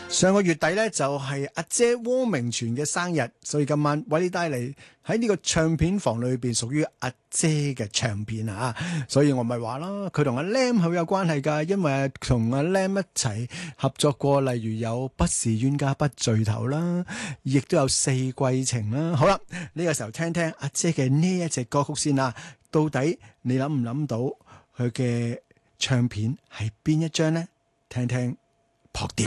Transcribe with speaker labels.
Speaker 1: 上個月底咧就係阿姐汪明荃嘅生日，所以今晚為你帶嚟喺呢個唱片房裏邊屬於阿姐嘅唱片啊，所以我咪話啦，佢同阿 Lam 好有關係噶，因為同阿 Lam 一齊合作過，例如有不是冤家不聚頭啦，亦都有四季情啦。好啦，呢個時候聽聽阿姐嘅呢一隻歌曲先啦，到底你諗唔諗到佢嘅唱片係邊一張呢？聽聽撲碟。